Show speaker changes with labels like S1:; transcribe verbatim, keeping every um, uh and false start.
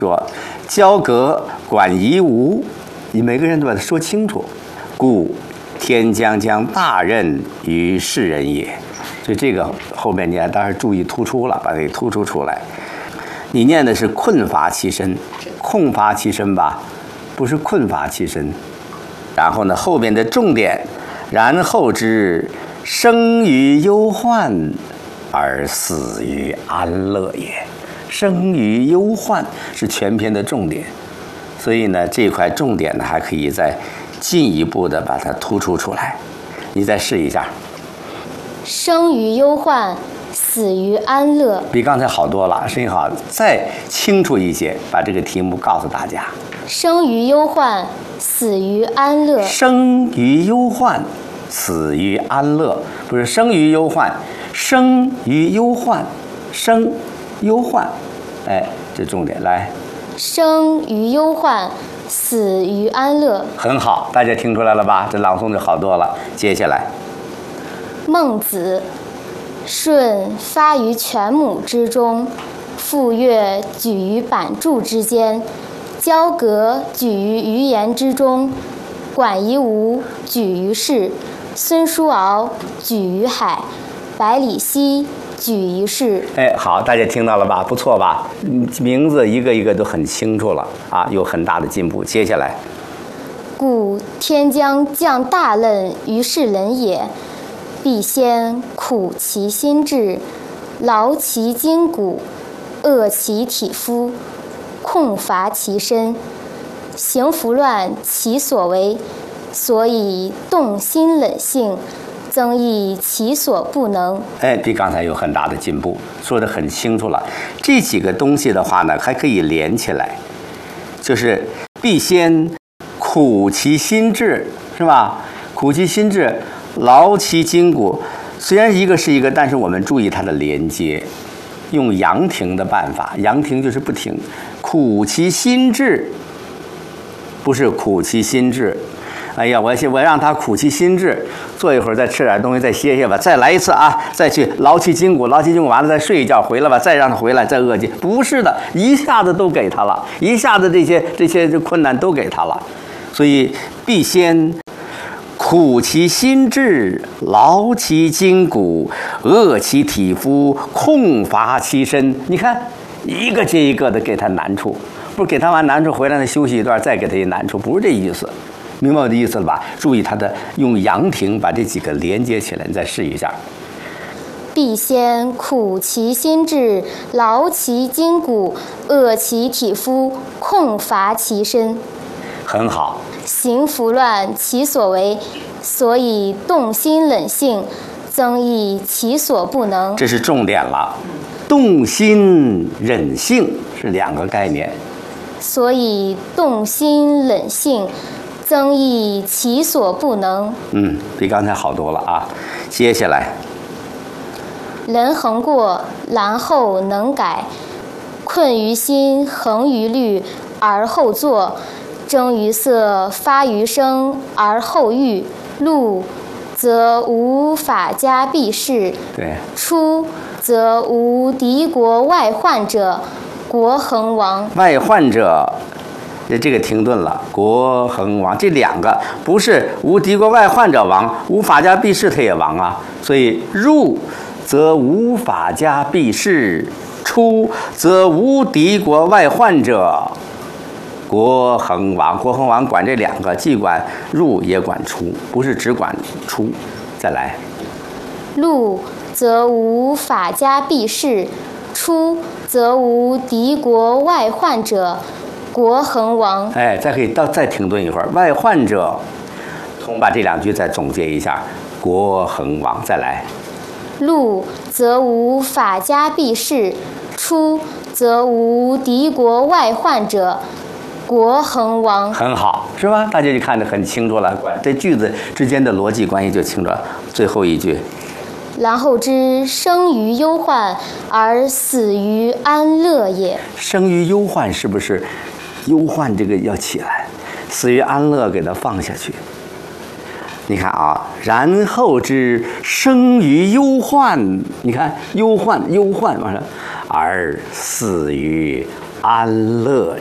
S1: 说交隔管夷吾，你每个人都把它说清楚。故天将降大任于世人也。所以这个后面你还当然注意突出了，把它给突出出来。你念的是困乏其身，空乏其身吧，不是困乏其身。然后呢，后面的重点，然后之生于忧患而死于安乐也。生于忧患是全篇的重点，所以呢，这块重点呢还可以再进一步的把它突出出来。你再试一下。
S2: 生于忧患，死于安乐。
S1: 比刚才好多了，声音好，再清楚一些，把这个题目告诉大家。
S2: 生于忧患，死于安乐。
S1: 生于忧患，死于安乐，不是生于忧患，生于忧患，生忧患，哎，这重点来。
S2: 生于忧患，死于安乐。
S1: 很好，大家听出来了吧？这朗诵就好多了。接下来。
S2: 孟子，舜发于犬母之中，傅说举于板柱之间，交隔举于鱼言之中，管夷吾举于市，孙叔敖举于海，百里奚举于市。
S1: 哎，好，大家听到了吧？不错吧？名字一个一个都很清楚了啊，有很大的进步。接下来，
S2: 故天将降大任于世人也。必先苦其心志，劳其筋骨，饿其体肤，空乏其身，行拂乱其所为，所以动心冷性，增益其所不能。
S1: 哎，比刚才有很大的进步，说得很清楚了。这几个东西的话呢，还可以连起来，就是必先苦其心志，是吧？苦其心志。劳其筋骨，虽然一个是一个，但是我们注意它的连接，用阳停的办法，阳停就是不停。苦其心志，不是苦其心志。哎呀，我我让他苦其心志，坐一会儿再吃点东西，再歇歇吧，再来一次啊，再去劳其筋骨，劳其筋骨完了再睡一觉，回来吧，再让他回来，再饿去。不是的，一下子都给他了，一下子这些这些困难都给他了，所以必先。苦其心志，劳其筋骨，饿其体肤，空乏其身。你看，一个接一个的给他难处，不是给他完难处回来，他休息一段，再给他一难处，不是这意思，明白我的意思了吧？注意他的用阳停把这几个连接起来，你再试一下。
S2: 必先苦其心志，劳其筋骨，饿其体肤，空乏其身。
S1: 很好。
S2: 行拂乱其所为，所以动心冷性，增益其所不能。
S1: 这是重点了。动心忍性是两个概念。
S2: 所以动心冷性，增益其所不能。
S1: 嗯，比刚才好多了啊。接下来，
S2: 人恒过，然后能改。困于心，恒于虑，而后作。征于色，发于声，而后喻。入则无法家必士，
S1: 对；
S2: 出则无敌国外患者，国恒亡。
S1: 外患者，这个停顿了。国恒亡，这两个不是无敌国外患者亡，无法家必士他也亡啊。所以入则无法家必士，出则无敌国外患者。国恒亡，国恒亡管这两个，既管入也管出，不是只管出。再来，
S2: 入则无法家必士，出则无敌国外患者，国恒亡。
S1: 哎，再可以到再停顿一会儿。外患者，同把这两句再总结一下。国恒亡，再来。
S2: 入则无法家必士，出则无敌国外患者。国恒亡。
S1: 很好，是吧？大家就看得很清楚了，这句子之间的逻辑关系就清楚了。最后一句，
S2: 然后之生于忧患而死于安乐也。
S1: 生于忧患是不是？忧患这个要起来，死于安乐给它放下去。你看啊，然后之生于忧患，你看忧患忧患完了，而死于安乐